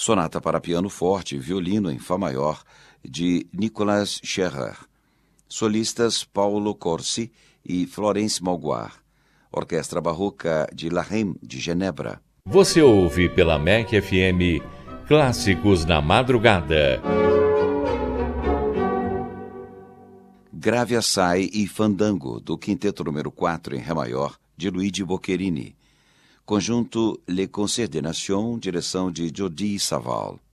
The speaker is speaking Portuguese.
Sonata para piano forte e violino em Fá maior, de Nicolas Scherrer. Solistas Paulo Corsi e Florence Malguar. Orquestra Barroca de La Reine, de Genebra. Você ouve pela MEC FM Clássicos na Madrugada. Grave Assai e Fandango, do Quinteto número 4 em Ré maior, de Luigi Boccherini. Conjunto Le Concert des Nations, direção de Jordi Savall.